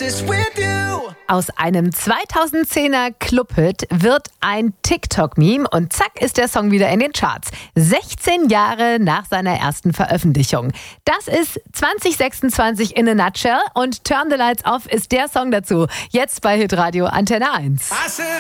oasis with you. Aus einem 2010er Clubhit wird ein TikTok-Meme und zack ist der Song wieder in den Charts. 16 Jahre nach seiner ersten Veröffentlichung. Das ist 2026 in a nutshell und Turn the Lights Off ist der Song dazu. Jetzt bei Hitradio Antenne 1.